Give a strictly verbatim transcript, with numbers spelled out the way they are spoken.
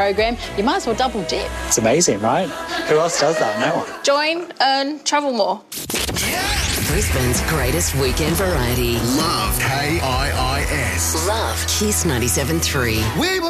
program, you might as well double dip. It's amazing, right? Who else does that? No one. Join, earn, travel more. Brisbane's greatest weekend variety. Love K I I S. Love Kiss ninety-seven point three. We will